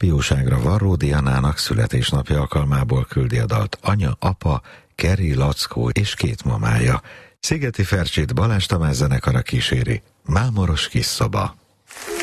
fiúságra Varró Dianának születésnapja alkalmából küldi a dalt anya, apa, Keri, Lackó és két mamája. Szigeti Fercsét Balázs Tamás zenekara kíséri. Mámoros kis szoba.